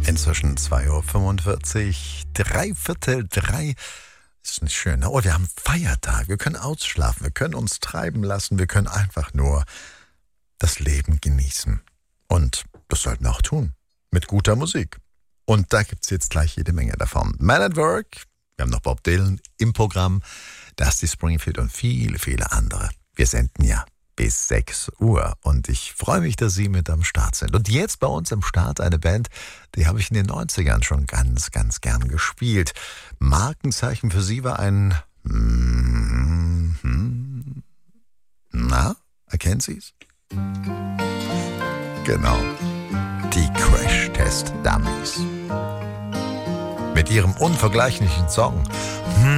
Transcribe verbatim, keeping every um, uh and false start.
Inzwischen zwei Uhr fünfundvierzig, drei Viertel drei. Ist nicht schön. Oh, wir haben Feiertag. Wir können ausschlafen, wir können uns treiben lassen, wir können einfach nur das Leben genießen. Und das sollten wir auch tun. Mit guter Musik. Und da gibt's jetzt gleich jede Menge davon. Man at Work, wir haben noch Bob Dylan im Programm, Dusty Springfield und viele, viele andere. Wir senden ja bis sechs Uhr und ich freue mich, dass Sie mit am Start sind. Und jetzt bei uns im Start eine Band, die habe ich in den neunzigern schon ganz, ganz gern gespielt. Markenzeichen für sie war ein... Na, erkennen Sie es? Genau, die Crash Test Dummies. Mit ihrem unvergleichlichen Song